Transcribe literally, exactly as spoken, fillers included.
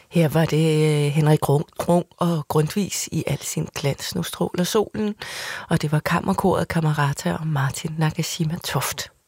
Her var det Henrik Grung og Grundtvigs i al sin glans. Nu stråler solen, og det var kammerkoret Camerata og Martin Nagashima Toft.